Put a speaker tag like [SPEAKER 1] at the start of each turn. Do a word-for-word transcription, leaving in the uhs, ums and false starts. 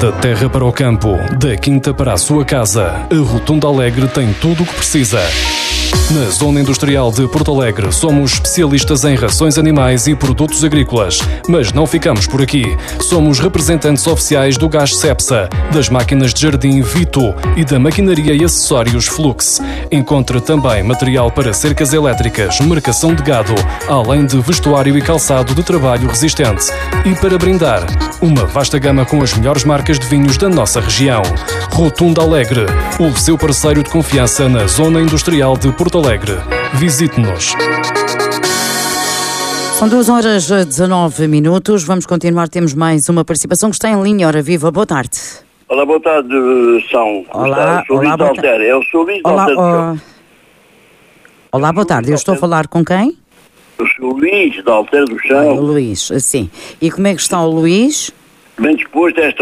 [SPEAKER 1] Da terra para o campo, da quinta para a sua casa, a Rotunda Alegre tem tudo o que precisa. Na Zona Industrial de Porto Alegre, somos especialistas em rações animais e produtos agrícolas. Mas não ficamos por aqui. Somos representantes oficiais do gás Cepsa, das máquinas de jardim Vito e da maquinaria e acessórios Flux. Encontre também material para cercas elétricas, marcação de gado, além de vestuário e calçado de trabalho resistente. E para brindar, uma vasta gama com as melhores marcas de vinhos da nossa região. Rotunda Alegre, o seu parceiro de confiança na Zona Industrial de Porto Alegre. Visite-nos.
[SPEAKER 2] São duas horas e dezanove minutos. Vamos continuar. Temos mais uma participação que está em linha. Ora viva, boa tarde.
[SPEAKER 3] Olá, boa tarde, São.
[SPEAKER 2] Olá,
[SPEAKER 3] eu sou
[SPEAKER 2] olá,
[SPEAKER 3] Luís Alter. Eu sou Luís
[SPEAKER 2] Olá,
[SPEAKER 3] Alter.
[SPEAKER 2] oh... olá, boa tarde. Eu estou a falar com quem?
[SPEAKER 3] Eu sou o Luís de Alter do
[SPEAKER 2] Ah,
[SPEAKER 3] Chão.
[SPEAKER 2] o Luís, sim. E como é que está o Luís?
[SPEAKER 3] Bem disposto a esta